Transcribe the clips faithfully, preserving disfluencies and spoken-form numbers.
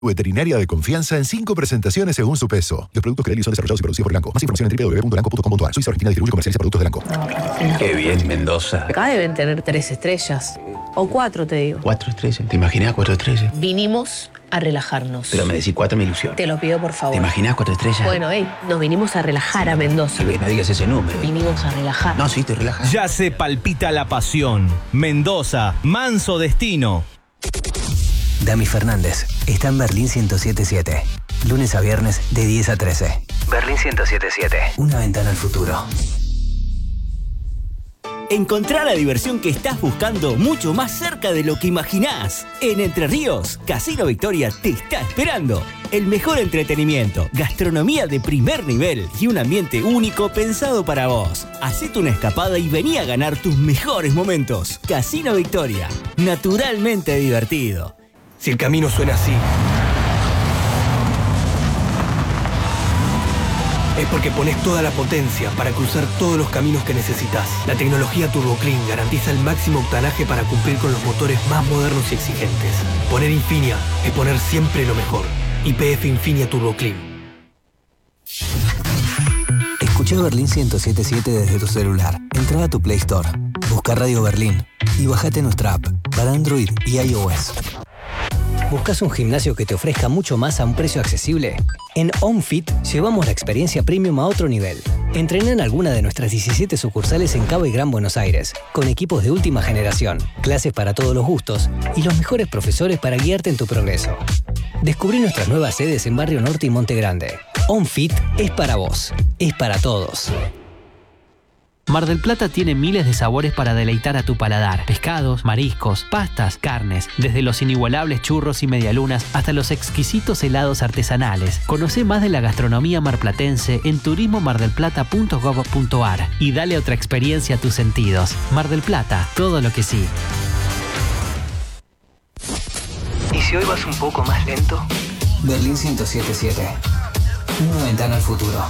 Veterinaria de confianza en cinco presentaciones según su peso. Los productos que son desarrollados y producidos por Elanco. Más información en doble u doble u doble u punto elanco punto com punto a r. Suiza Argentina distribuye y comercializa productos de Elanco. Qué bien, Mendoza. Acá deben tener tres estrellas. O cuatro, te digo. Cuatro estrellas. ¿Te imaginas cuatro estrellas? Vinimos a relajarnos. Pero me decís cuatro me ilusión. Te lo pido, por favor. ¿Te imaginas cuatro estrellas? Bueno, hey, nos vinimos a relajar a Mendoza. No digas ese número. Vinimos a relajar. No, sí, te relajas. Ya se palpita la pasión. Mendoza, manso destino. Dami Fernández está en Berlín ciento siete punto siete. Lunes a viernes de diez a trece. Berlín ciento siete punto siete. Una ventana al futuro. Encontrá la diversión que estás buscando mucho más cerca de lo que imaginás. En Entre Ríos, Casino Victoria te está esperando. El mejor entretenimiento, gastronomía de primer nivel y un ambiente único pensado para vos. Hacete una escapada y vení a ganar tus mejores momentos. Casino Victoria, naturalmente divertido. Si el camino suena así, es porque pones toda la potencia para cruzar todos los caminos que necesitas. La tecnología Turbo Clean garantiza el máximo octanaje para cumplir con los motores más modernos y exigentes. Poner Infinia es poner siempre lo mejor. Y P F Infinia Turbo Clean. Escucha Berlín ciento siete punto siete desde tu celular. Entra a tu Play Store, busca Radio Berlín y bájate nuestra app para Android y iOS. ¿Buscas un gimnasio que te ofrezca mucho más a un precio accesible? En OnFit llevamos la experiencia premium a otro nivel. Entrená en alguna de nuestras diecisiete sucursales en Cabo y Gran Buenos Aires, con equipos de última generación, clases para todos los gustos y los mejores profesores para guiarte en tu progreso. Descubrí nuestras nuevas sedes en Barrio Norte y Monte Grande. OnFit es para vos, es para todos. Mar del Plata tiene miles de sabores para deleitar a tu paladar. Pescados, mariscos, pastas, carnes. Desde los inigualables churros y medialunas hasta los exquisitos helados artesanales. Conocé más de la gastronomía marplatense en turismo mar del plata punto gov punto a r y dale otra experiencia a tus sentidos. Mar del Plata, todo lo que sí. ¿Y si hoy vas un poco más lento? Berlín ciento siete punto siete. Una ventana al futuro.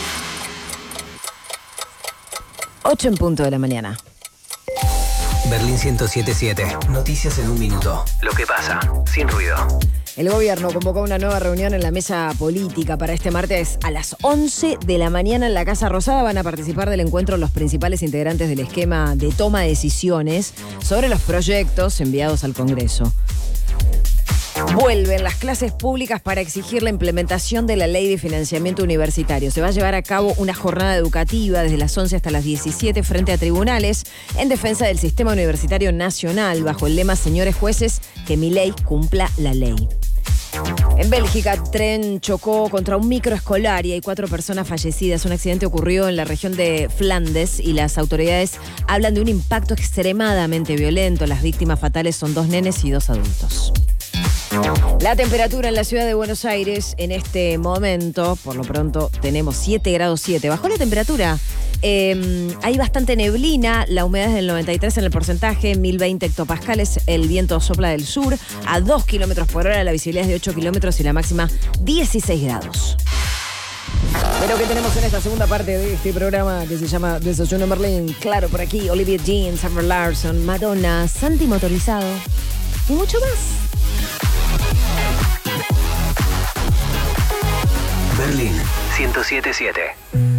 ocho en punto de la mañana. Berlín ciento siete punto siete. Noticias en un minuto. Lo que pasa, sin ruido. El gobierno convocó una nueva reunión en la mesa política para este martes a las once de la mañana en la Casa Rosada. Van a participar del encuentro los principales integrantes del esquema de toma de decisiones sobre los proyectos enviados al Congreso. Vuelven las clases públicas para exigir la implementación de la ley de financiamiento universitario. Se va a llevar a cabo una jornada educativa desde las once hasta las diecisiete frente a tribunales en defensa del sistema universitario nacional bajo el lema "Señores jueces, que mi ley cumpla la ley". En Bélgica, tren chocó contra un microescolar y hay cuatro personas fallecidas. Un accidente ocurrió en la región de Flandes y las autoridades hablan de un impacto extremadamente violento. Las víctimas fatales son dos nenes y dos adultos. La temperatura en la ciudad de Buenos Aires en este momento, por lo pronto, tenemos siete grados siete. Bajó la temperatura. Eh, hay bastante neblina, la humedad es del noventa y tres en el porcentaje, mil veinte hectopascales, el viento sopla del sur a dos kilómetros por hora, la visibilidad es de ocho kilómetros y la máxima dieciséis grados. Pero ¿qué tenemos en esta segunda parte de este programa que se llama Desayuno Merlín? Claro, por aquí, Olivia Jean, Summer Larson, Madonna, Santi Motorizado y mucho más. Berlín ciento siete punto siete.